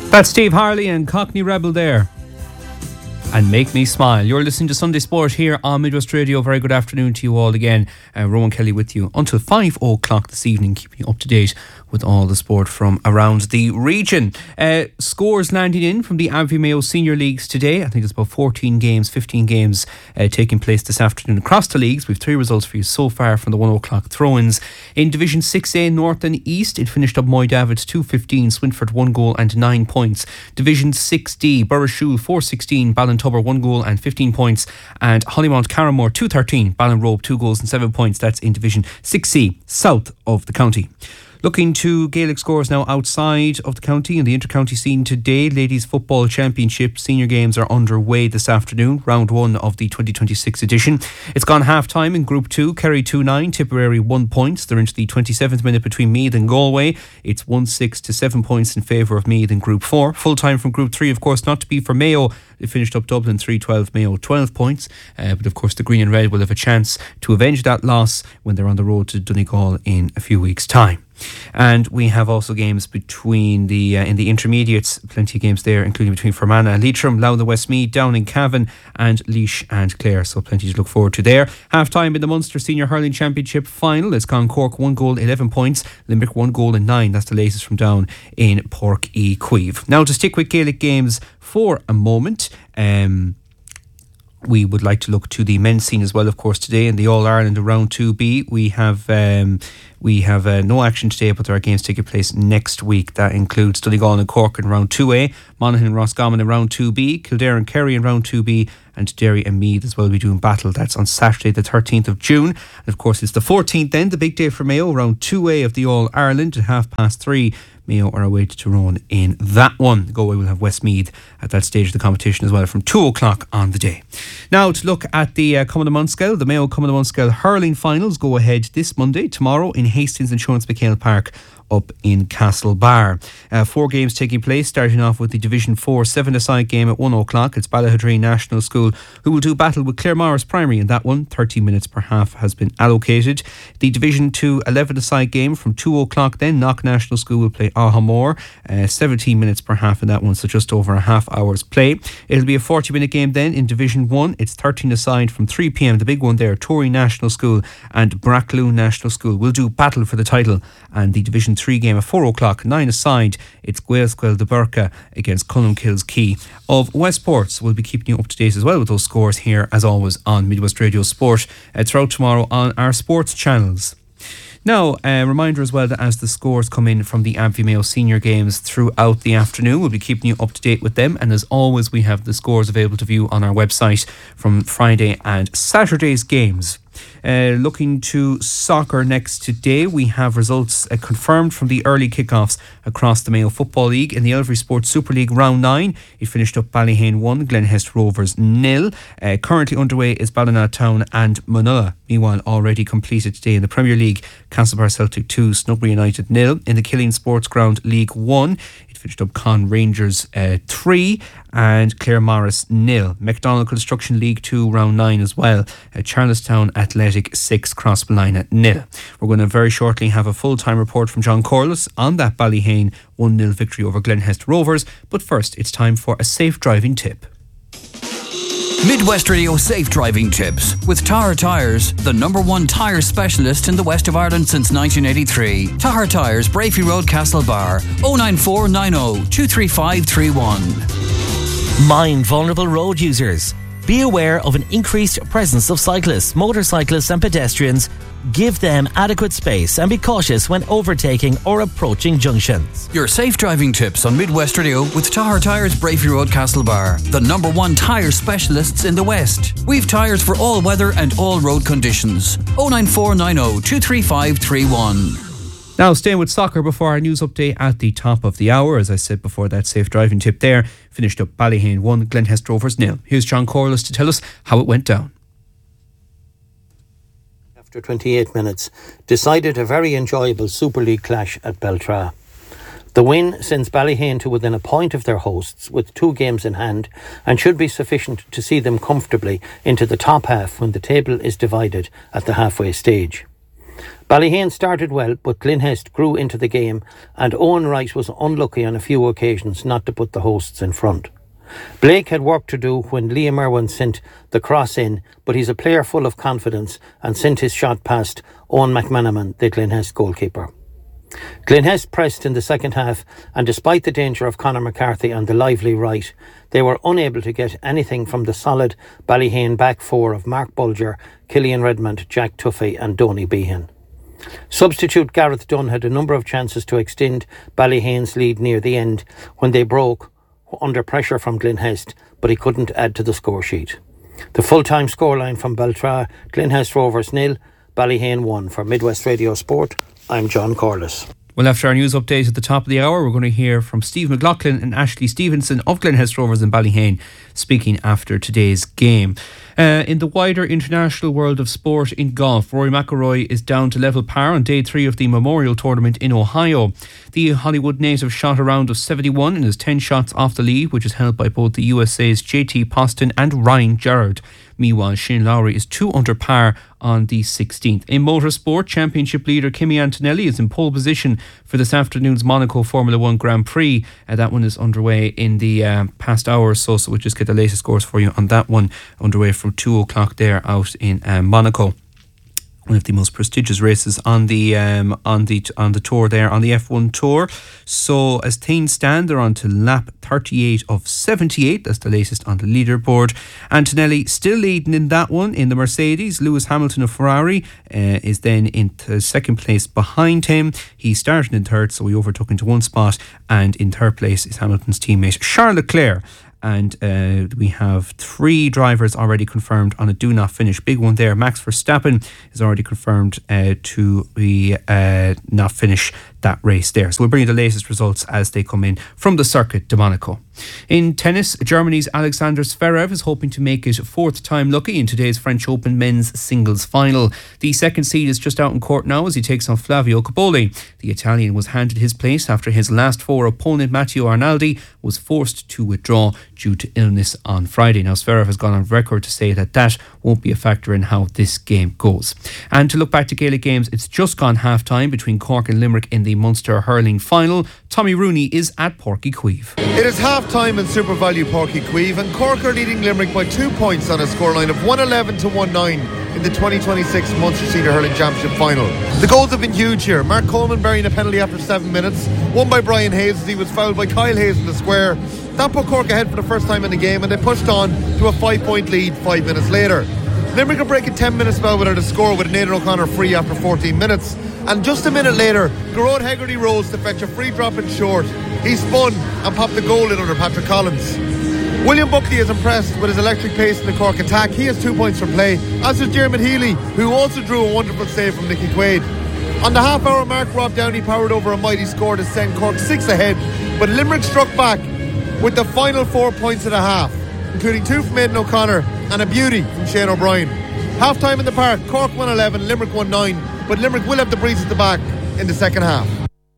That's Steve Harley and Cockney Rebel there. And Make Me Smile. You're listening to Sunday Sport here on Midwest Radio. Very good afternoon to you all again. Rowan Kelly with you until 5 o'clock this evening, keeping you up to date with all the sport from around the region. Scores landing in from the Abbey Mayo Senior Leagues today. I think it's about 15 games taking place this afternoon across the leagues. We've 3 results for you so far from the 1 o'clock throw-ins. In Division 6A North and East, it finished up Moydavids 2-15, Swinford 1 goal and 9 points. Division 6D, Burrishoole 4-16, Ballintubber 1 goal and 15 points, and Hollymount Carramore 2-13, Ballinrobe 2 goals and 7 points. That's in Division 6C, south of the county. Looking to Gaelic scores now outside of the county and the inter-county scene today. Ladies Football Championship senior games are underway this afternoon, round 1 of the 2026 edition. It's gone half-time in Group 2, Kerry 2-9, Tipperary 1 point. They're into the 27th minute between Meath and Galway. It's 1-6 to 7 points in favour of Meath in Group 4. Full-time from Group 3, of course, not to be for Mayo. They finished up Dublin 3-12, Mayo 12 points. But of course the Green and Red will have a chance to avenge that loss when they're on the road to Donegal in a few weeks' time. And we have also games between the in the intermediates, plenty of games there, including between Fermanagh and Leitrim, Louth and Westmeath, Down in Cavan, and Laois and Clare. So plenty to look forward to there. Half time in the Munster Senior Hurling Championship final. It's gone Cork 1 goal, 11 points, Limerick 1 goal and 9. That's the latest from down in Pork E. Queeve. Now to stick with Gaelic games for a moment. We would like to look to the men's scene as well, of course, today in the All-Ireland Round 2B. We have no action today, but there are games taking place next week. That includes Donegal and Cork in Round 2A, Monaghan and Roscommon in Round 2B, Kildare and Kerry in Round 2B, and Derry and Meath as well will be doing battle. That's on Saturday the 13th of June. And of course it's the 14th then, the big day for Mayo, Round 2A of the All-Ireland at 3:30. Mayo are away to Tyrone in that one. Galway will have Westmeath at that stage of the competition as well from 2 o'clock on the day. Now to look at the Cumann Munskell, the Mayo Cumann Munskell hurling finals go ahead this Monday, tomorrow in Hastings Insurance McHale Park up in Castlebar. 4 games taking place, starting off with the Division 4 7-a-side game at 1 o'clock. It's Ballahadreen National School who will do battle with Claremorris Primary in that one. 30 minutes per half has been allocated. The Division 2 11-a-side game from 2 o'clock then, Knock National School will play Ahamore. 17 minutes per half in that one, so just over a half hour's play. It'll be a 40-minute game then in Division 1. It's 13-a-side from 3 p.m. The big one there, Tory National School and Brackloon National School will do battle for the title. And the Division 3 game at 4 o'clock, 9-a-side, it's Gaelsquell de Burka against Columbkills Key of Westport. So we'll be keeping you up to date as well with those scores here as always on Midwest Radio Sport throughout tomorrow on our sports channels. Now, a reminder as well that as the scores come in from the Abbey Mayo Senior Games throughout the afternoon, we'll be keeping you up to date with them. And as always, we have the scores available to view on our website from Friday and Saturday's games. Looking to soccer next today, we have results confirmed from the early kickoffs across the Mayo Football League. In the Elvery Sports Super League Round 9, it finished up Ballyhane 1, Glenhest Rovers 0. Currently underway is Ballina Town and Munulla. Meanwhile, already completed today in the Premier League, Castlebar Celtic 2, Snugbury United 0. In the Killeen Sports Ground League 1, finished up Con Rangers 3 and Claremorris 0. McDonald Construction League 2 Round 9 as well. Charlestown Athletic 6, Crossballina 0. We're going to very shortly have a full-time report from John Corliss on that Ballyhane 1-0 victory over Glenhest Rovers. But first, it's time for a safe driving tip. Midwest Radio Safe Driving Tips with Tahar Tyres, the #1 tyre specialist in the west of Ireland since 1983. Tahar Tyres, Brafey Road, Castlebar, 09490 23531. Mind vulnerable road users. Be aware of an increased presence of cyclists, motorcyclists and pedestrians. Give them adequate space and be cautious when overtaking or approaching junctions. Your safe driving tips on Midwest Radio with Tahar Tyres, Brafey Road, Castlebar, the #1 tyre specialists in the West. We've tyres for all weather and all road conditions. 09490 23531. Now, staying with soccer before our news update at the top of the hour. As I said before, that safe driving tip there finished up Ballyhane 1, Glenhest Rovers 0. Here's John Corliss to tell us how it went down. After 28 minutes, decided a very enjoyable Super League clash at Beltra. The win sends Ballyhane to within a point of their hosts with 2 games in hand and should be sufficient to see them comfortably into the top half when the table is divided at the halfway stage. Ballihane started well, but Glenhest grew into the game, and Owen Wright was unlucky on a few occasions not to put the hosts in front. Blake had work to do when Liam Irwin sent the cross in, but he's a player full of confidence and sent his shot past Owen McManaman, the Glenhest goalkeeper. Glenhest pressed in the second half, and despite the danger of Conor McCarthy and the lively Wright, they were unable to get anything from the solid Ballihane back four of Mark Bulger, Killian Redmond, Jack Tuffy and Donny Behan. Substitute Gareth Dunn had a number of chances to extend Ballyhane's lead near the end when they broke under pressure from Glenhest, but he couldn't add to the score sheet. The full-time scoreline from Beltra, Glenhest Rovers 0, Ballihane 1. For Midwest Radio Sport, I'm John Corliss. Well, after our news update at the top of the hour, we're going to hear from Steve McLaughlin and Ashley Stevenson of Glenhest Rovers and Ballihane speaking after today's game. In the wider international world of sport in golf, Rory McIlroy is down to level par on day 3 of the Memorial Tournament in Ohio. The Hollywood native shot a round of 71 and is 10 shots off the lead, which is held by both the USA's JT Poston and Ryan Gerrard. Meanwhile, Shane Lowry is 2 under par on the 16th. In motorsport, championship leader Kimi Antonelli is in pole position for this afternoon's Monaco Formula 1 Grand Prix. That one is underway in the past hour or so we'll just get the latest scores for you on that one, underway from 2 o'clock there out in Monaco. One of the most prestigious races on the tour there, on the F1 Tour. So as things stand, they're on to lap 38 of 78. That's the latest on the leaderboard. Antonelli still leading in that one in the Mercedes. Lewis Hamilton of Ferrari is then in second place behind him. He started in third, so he overtook into one spot. And in third place is Hamilton's teammate Charles Leclerc. And we have 3 drivers already confirmed on a do not finish. Big one there. Max Verstappen is already confirmed to be not finish that race there. So we'll bring you the latest results as they come in from the Circuit de Monaco. In tennis, Germany's Alexander Zverev is hoping to make it 4th time lucky in today's French Open men's singles final. The second seed is just out in court now as he takes on Flavio Cobolli. The Italian was handed his place after his last 4 opponent Matteo Arnaldi was forced to withdraw due to illness on Friday. Now Zverev has gone on record to say that won't be a factor in how this game goes. And to look back to Gaelic games, it's just gone half time between Cork and Limerick in the Munster hurling final. Tommy Rooney is at Páirc Uí Chaoimh. It is half time in Super Value Páirc Uí Chaoimh, and Cork are leading Limerick by 2 points on a scoreline of 111 to 19 in the 2026 Munster Senior Hurling Championship final. The goals have been huge here. Mark Coleman burying a penalty after 7 minutes, won by Brian Hayes as he was fouled by Kyle Hayes in the square. That put Cork ahead for the first time in the game, and they pushed on to a 5-point lead 5 minutes later. Limerick are breaking 10 minute spell without a score with Nathan O'Connor free after 14 minutes. And just a minute later, Garrod Hegarty rose to fetch a free drop in short. He spun and popped the goal in under Patrick Collins. William Buckley is impressed with his electric pace in the Cork attack. He has 2 points from play, as is Dermot Healy, who also drew a wonderful save from Nicky Quaid. On the half-hour mark, Rob Downey powered over a mighty score to send Cork 6 ahead, but Limerick struck back with the final 4 points of the half, including 2 from Aidan O'Connor and a beauty from Shane O'Brien. Half-time in the park, Cork 1-11, Limerick 1-9, but Limerick will have the breeze at the back in the second half.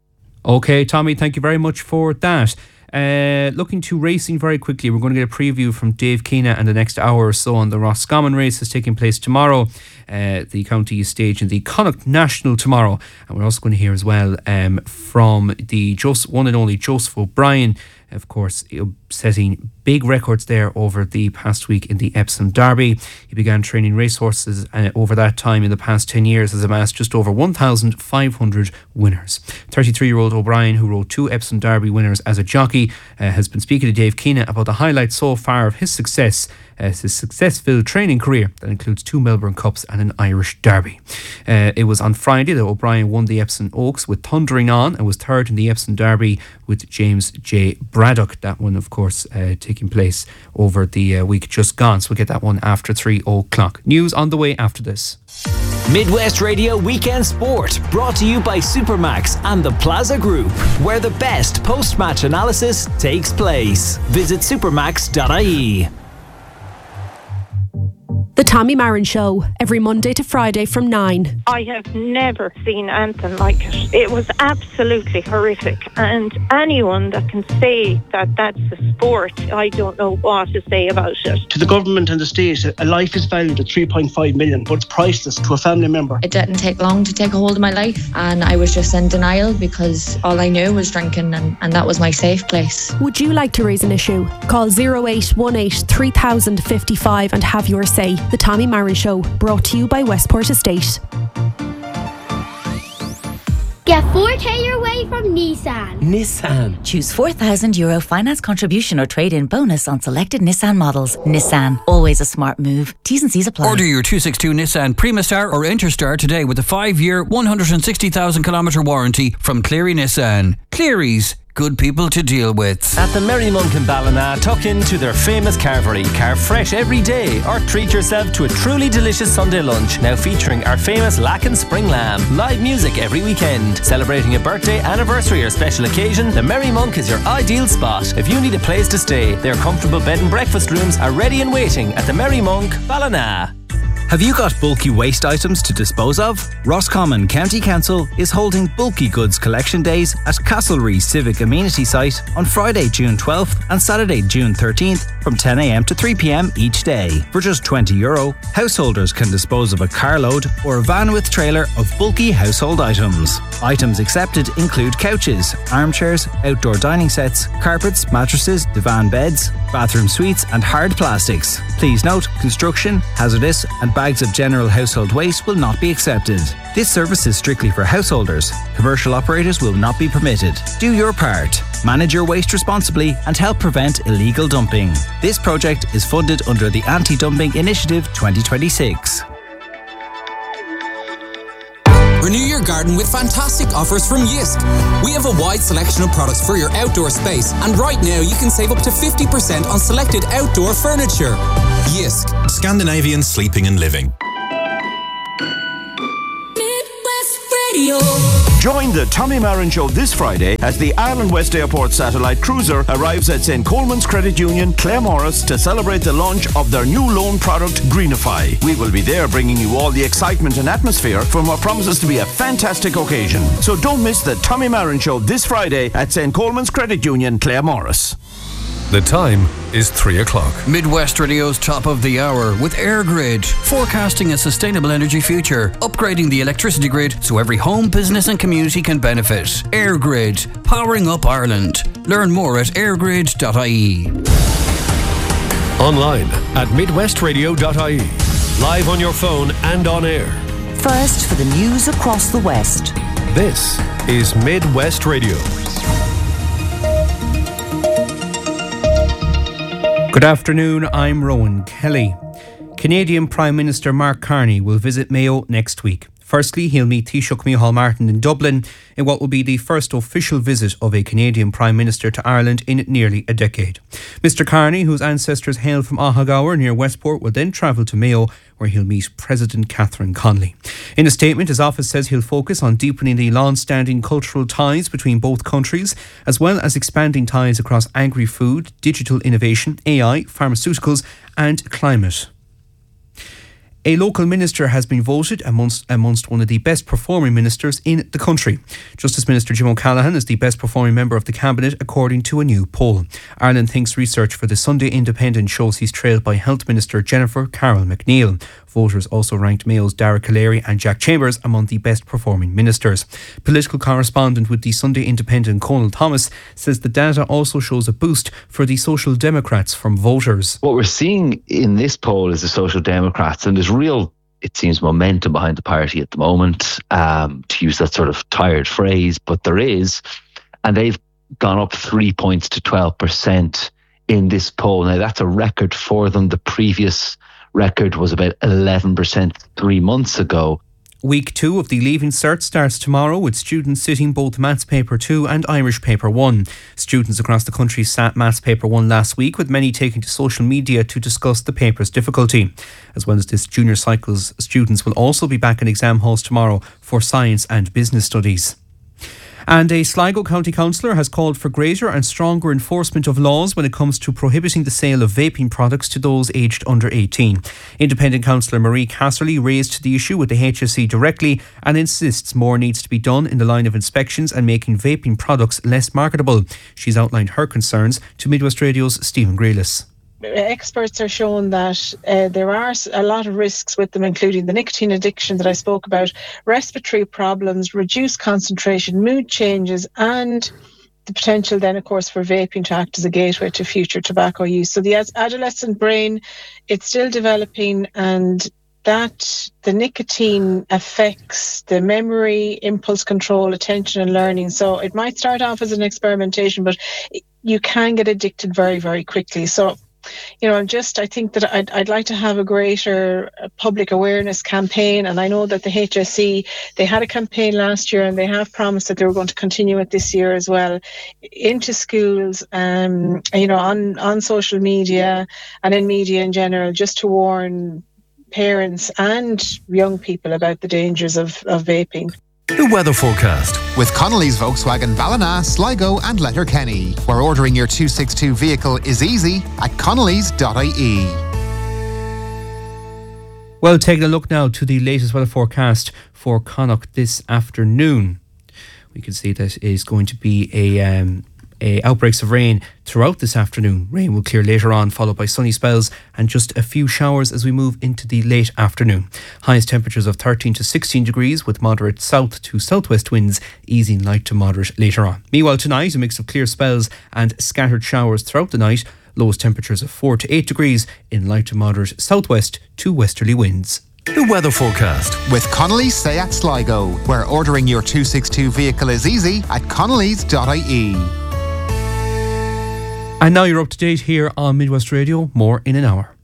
OK, Tommy, thank you very much for that. Looking to racing very quickly, we're going to get a preview from Dave Keena and the next hour or so on the Roscommon race is taking place tomorrow. The county is staging the Connacht National tomorrow, and we're also going to hear as well from the one and only Joseph O'Brien, of course, setting big records there over the past week in the Epsom Derby. He began training racehorses over that time in the past 10 years, has amassed just over 1,500 winners. 33-year-old O'Brien, who rode 2 Epsom Derby winners as a jockey, has been speaking to Dave Keena about the highlights so far of his success-filled training career that includes 2 Melbourne Cups and an Irish Derby. It was on Friday that O'Brien won the Epsom Oaks with Thundering On and was third in the Epsom Derby with James J. Braddock. That one, of course, taking place over the week just gone. So we'll get that one after 3 o'clock. News on the way after this. Midwest Radio Weekend Sport, brought to you by Supermax and the Plaza Group, where the best post-match analysis takes place. Visit supermax.ie. The Tommy Marin Show, every Monday to Friday from 9. I have never seen anything like it. It was absolutely horrific. And anyone that can say that that's a sport, I don't know what to say about it. To the government and the state, a life is valued at 3.5 million, but it's priceless to a family member. It didn't take long to take a hold of my life, and I was just in denial because all I knew was drinking, and that was my safe place. Would you like to raise an issue? Call 0818 3055 and have your say. The Tommy Marin Show, brought to you by Westport Estate. Get 4k your way from Nissan. Choose €4,000 finance contribution or trade-in bonus on selected Nissan models. Nissan, always a smart move. T's and C's apply. Order your 262 Nissan Primastar or Interstar today with a 5-year, 160,000 kilometre warranty from Cleary Nissan. Cleary's, good people to deal with. At the Merry Monk in Ballina, tuck into their famous carvery. Carve fresh every day or treat yourself to a truly delicious Sunday lunch, now featuring our famous Lacken Spring Lamb. Live music every weekend. Celebrating a birthday, anniversary or special occasion, the Merry Monk is your ideal spot. If you need a place to stay, their comfortable bed and breakfast rooms are ready and waiting at the Merry Monk, Ballina. Have you got bulky waste items to dispose of? Roscommon County Council is holding Bulky Goods Collection Days at Castlereagh Civic Amenity Site on Friday, June 12th and Saturday, June 13th from 10 a.m. to 3 p.m. each day. For just €20, householders can dispose of a carload or a van with trailer of bulky household items. Items accepted include couches, armchairs, outdoor dining sets, carpets, mattresses, divan beds, bathroom suites and hard plastics. Please note, construction, hazardous and bags of general household waste will not be accepted. This service is strictly for householders. Commercial operators will not be permitted. Do your part. Manage your waste responsibly and help prevent illegal dumping. This project is funded under the Anti-Dumping Initiative 2026. Renew your garden with fantastic offers from Jysk. We have a wide selection of products for your outdoor space, and right now you can save up to 50% on selected outdoor furniture. Jysk, Scandinavian sleeping and living. Join the Tommy Marin Show this Friday as the Ireland West Airport satellite cruiser arrives at St. Coleman's Credit Union, Claremorris, to celebrate the launch of their new loan product, Greenify. We will be there bringing you all the excitement and atmosphere from what promises to be a fantastic occasion. So don't miss the Tommy Marin Show this Friday at St. Coleman's Credit Union, Claremorris. The time is 3 o'clock. Midwest Radio's top of the hour with EirGrid, forecasting a sustainable energy future, upgrading the electricity grid so every home, business and community can benefit. EirGrid, powering up Ireland. Learn more at airgrid.ie. Online at midwestradio.ie. Live on your phone and on air. First for the news across the West. This is Midwest Radio. Good afternoon, I'm Rowan Kelly. Canadian Prime Minister Mark Carney will visit Mayo next week. Firstly, he'll meet Taoiseach Micheál Martin in Dublin in what will be the first official visit of a Canadian Prime Minister to Ireland in nearly a decade. Mr Carney, whose ancestors hail from Ahagower near Westport, will then travel to Mayo where he'll meet President Catherine Connolly. In a statement, his office says he'll focus on deepening the long-standing cultural ties between both countries, as well as expanding ties across agri-food, digital innovation, AI, pharmaceuticals and climate. A local minister has been voted amongst one of the best performing ministers in the country. Justice Minister Jim O'Callaghan is the best performing member of the Cabinet according to a new poll. Ireland Thinks research for the Sunday Independent shows he's trailed by Health Minister Jennifer Carroll McNeil. Voters also ranked Mayo's Dara Callery and Jack Chambers among the best performing ministers. Political correspondent with the Sunday Independent Conal Thomas says the data also shows a boost for the Social Democrats from voters. What we're seeing in this poll is the Social Democrats, and there's real, it seems, momentum behind the party at the moment, to use that sort of tired phrase, but there is, and they've gone up 3 points to 12% in this poll. Now that's a record for them. The previous record was about 11% 3 months ago. Week 2 of the Leaving Cert starts tomorrow with students sitting both Maths Paper 2 and Irish Paper 1. Students across the country sat Maths Paper 1 last week, with many taking to social media to discuss the paper's difficulty. As well as this, junior cycles students will also be back in exam halls tomorrow for science and business studies. And a Sligo County Councillor has called for greater and stronger enforcement of laws when it comes to prohibiting the sale of vaping products to those aged under 18. Independent Councillor Marie Casserly raised the issue with the HSE directly and insists more needs to be done in the line of inspections and making vaping products less marketable. She's outlined her concerns to Midwest Radio's Stephen Grealis. Experts are showing that there are a lot of risks with them, including the nicotine addiction that I spoke about, respiratory problems, reduced concentration, mood changes, and the potential then, of course, for vaping to act as a gateway to future tobacco use. So the adolescent brain, it's still developing, and that the nicotine affects the memory, impulse control, attention and learning. So it might start off as an experimentation, but you can get addicted very, very quickly. So I think that I'd like to have a greater public awareness campaign, and I know that the HSE, they had a campaign last year and they have promised that they were going to continue it this year as well, into schools, on social media and in media in general, just to warn parents and young people about the dangers of vaping. The weather forecast with Connolly's Volkswagen Ballina, Sligo and Letterkenny, where ordering your 262 vehicle is easy at connolly's.ie. Well, taking a look now to the latest weather forecast for Connacht this afternoon. We can see that is going to be outbreaks of rain throughout this afternoon. Rain will clear later on, followed by sunny spells and just a few showers as we move into the late afternoon. Highest temperatures of 13 to 16 degrees with moderate south to southwest winds, easing light to moderate later on. Meanwhile tonight, a mix of clear spells and scattered showers throughout the night. Lowest temperatures of 4 to 8 degrees in light to moderate southwest to westerly winds. The weather forecast with Connolly's Seat Sligo, where ordering your 262 vehicle is easy at connolly's.ie. And now you're up to date here on Midwest Radio. More in an hour.